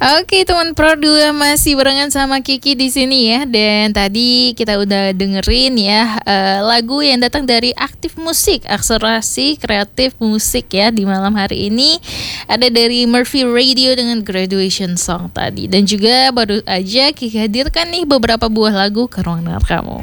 Oke, teman Pro 2 masih barengan sama Kiki di sini ya. Dan tadi kita udah dengerin ya lagu yang datang dari Aktif Musik, akselerasi kreatif musik ya di malam hari ini. Ada dari Murphy Radio dengan Graduation Song tadi. Dan juga baru aja Kiki hadirkan nih beberapa buah lagu ke ruang dengar kamu.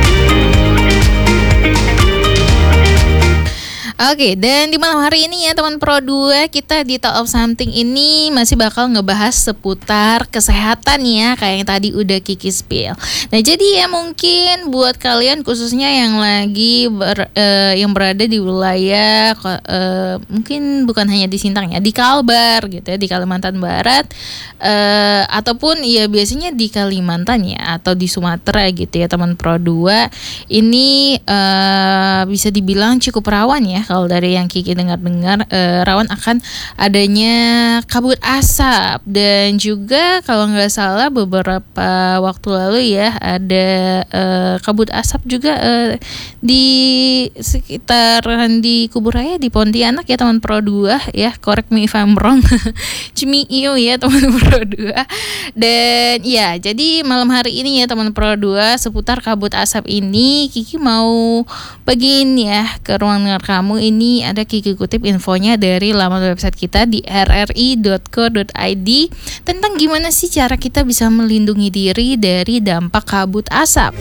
Oke, dan di malam hari ini ya teman Pro 2, kita di Talk of Something ini masih bakal ngebahas seputar kesehatan ya, kayak yang tadi udah Kiki spill. Nah, jadi ya mungkin buat kalian khususnya yang lagi yang berada di wilayah mungkin bukan hanya di Sintang ya, di Kalbar gitu ya, di Kalimantan Barat, ataupun ya biasanya di Kalimantan ya, atau di Sumatera gitu ya teman Pro 2. Ini bisa dibilang cukup rawan ya. Kalau dari yang Kiki dengar-dengar, rawan akan adanya kabut asap. Dan juga kalau nggak salah beberapa waktu lalu ya ada kabut asap juga di sekitaran di Kuburaya di Pontianak ya teman Pro 2 ya, correct me if I'm wrong. Cimiu ya teman Pro 2. Dan ya jadi malam hari ini ya teman Pro 2, seputar kabut asap ini Kiki mau bagiin ya ke ruang dengar kamu. Ini ada Kiki kutip infonya dari laman website kita di rri.co.id tentang gimana sih cara kita bisa melindungi diri dari dampak kabut asap.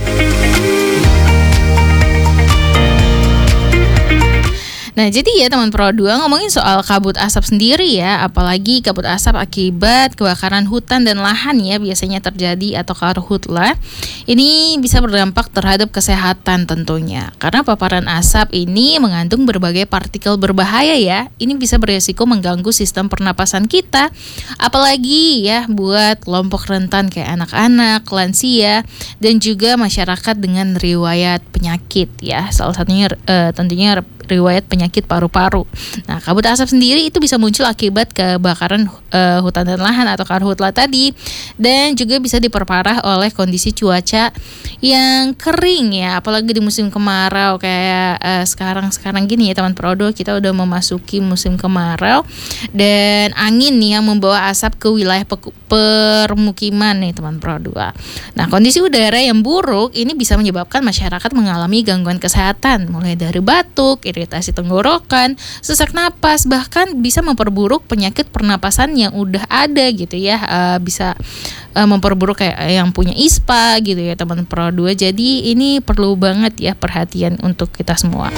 Nah, jadi ya teman Pro 2, ngomongin soal kabut asap sendiri ya, apalagi kabut asap akibat kebakaran hutan dan lahan ya biasanya terjadi atau karhutla. Ini bisa berdampak terhadap kesehatan tentunya. Karena paparan asap ini mengandung berbagai partikel berbahaya ya. Ini bisa beresiko mengganggu sistem pernapasan kita. Apalagi ya buat kelompok rentan kayak anak-anak, lansia, dan juga masyarakat dengan riwayat penyakit ya. Salah satunya tentunya riwayat penyakit paru-paru. Nah, kabut asap sendiri itu bisa muncul akibat kebakaran hutan dan lahan atau karhutla tadi, dan juga bisa diperparah oleh kondisi cuaca yang kering ya, apalagi di musim kemarau kayak sekarang gini ya teman Pro 2, kita udah memasuki musim kemarau dan angin nih yang membawa asap ke wilayah permukiman nih teman Pro 2. Nah, kondisi udara yang buruk ini bisa menyebabkan masyarakat mengalami gangguan kesehatan mulai dari batuk, iritasi tenggorokan, sesak napas, bahkan bisa memperburuk penyakit pernapasan yang udah ada gitu ya. Bisa memperburuk kayak yang punya ISPA gitu ya teman Pro 2. Jadi ini perlu banget ya perhatian untuk kita semua.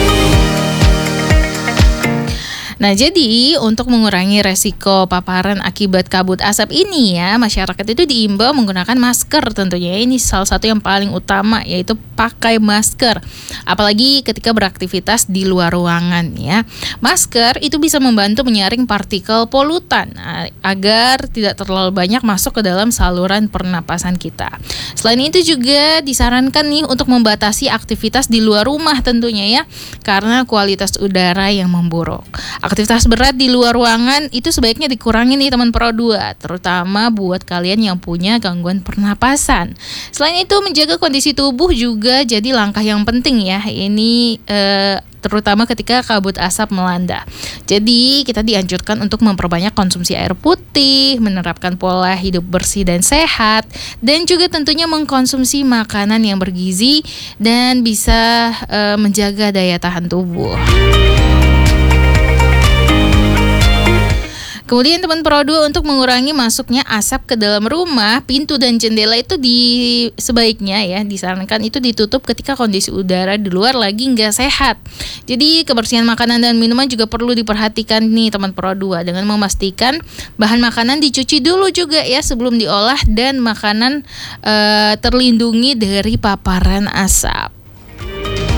Nah, jadi untuk mengurangi resiko paparan akibat kabut asap ini ya, masyarakat itu diimbau menggunakan masker tentunya. Ini salah satu yang paling utama, yaitu pakai masker. Apalagi ketika beraktivitas di luar ruangan ya. Masker itu bisa membantu menyaring partikel polutan agar tidak terlalu banyak masuk ke dalam saluran pernapasan kita. Selain itu juga disarankan nih untuk membatasi aktivitas di luar rumah tentunya ya, karena kualitas udara yang memburuk. Aktivitas berat di luar ruangan itu sebaiknya dikurangi nih teman Pro 2, terutama buat kalian yang punya gangguan pernapasan. Selain itu menjaga kondisi tubuh juga jadi langkah yang penting ya. Ini terutama ketika kabut asap melanda. Jadi kita dianjurkan untuk memperbanyak konsumsi air putih, menerapkan pola hidup bersih dan sehat, dan juga tentunya mengkonsumsi makanan yang bergizi dan bisa menjaga daya tahan tubuh. Kemudian teman Pro 2, untuk mengurangi masuknya asap ke dalam rumah, pintu dan jendela itu sebaiknya ya disarankan itu ditutup ketika kondisi udara di luar lagi nggak sehat. Jadi kebersihan makanan dan minuman juga perlu diperhatikan nih teman Pro 2, dengan memastikan bahan makanan dicuci dulu juga ya sebelum diolah, dan makanan terlindungi dari paparan asap.